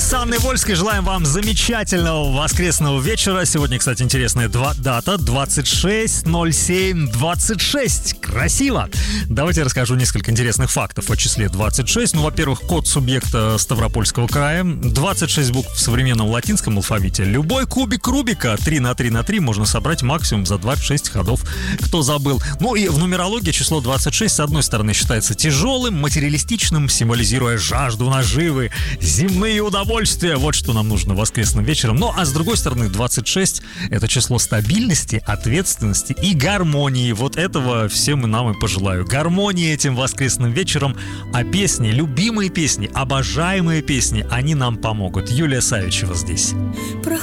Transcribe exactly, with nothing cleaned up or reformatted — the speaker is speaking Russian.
с Анной Вольской желаем вам замечательного воскресного вечера. Сегодня, кстати, интересная два, дата. двадцать шесть ноль семь двадцать шесть. Красиво! Давайте я расскажу несколько интересных фактов о числе двадцать шесть. Ну, во-первых, код субъекта Ставропольского края. двадцать шесть букв в современном латинском алфавите. Любой кубик Рубика три на три на три можно собрать максимум за двадцать шесть ходов. Кто забыл? Ну и в нумерологии число двадцать шесть, с одной стороны, считается тяжелым, материалистичным, символизируя жажду наживы, земные удовольствия. Вот что нам нужно воскресным вечером. Ну, а с другой стороны, двадцать шесть — это число стабильности, ответственности и гармонии. Вот этого всем и нам и пожелаю. Гармонии этим воскресным вечером. А песни, любимые песни, обожаемые песни, они нам помогут. Юлия Савичева здесь.